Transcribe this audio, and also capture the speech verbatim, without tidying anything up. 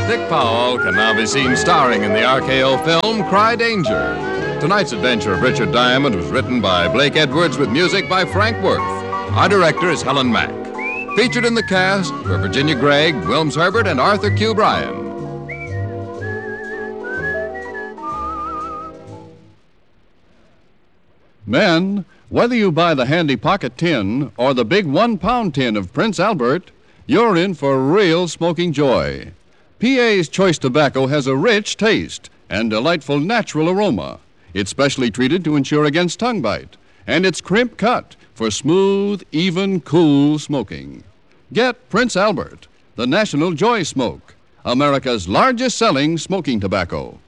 Dick Powell can now be seen starring in the R K O film Cry Danger. Tonight's adventure of Richard Diamond was written by Blake Edwards with music by Frank Worth. Our director is Helen Mack. Featured in the cast were Virginia Gregg, Wilms Herbert, and Arthur Q. Bryan. Men, whether you buy the handy pocket tin or the big one-pound tin of Prince Albert, you're in for real smoking joy. P A's Choice Tobacco has a rich taste and delightful natural aroma. It's specially treated to ensure against tongue bite, and it's crimp cut for smooth, even, cool smoking. Get Prince Albert, the National Joy Smoke, America's largest selling smoking tobacco.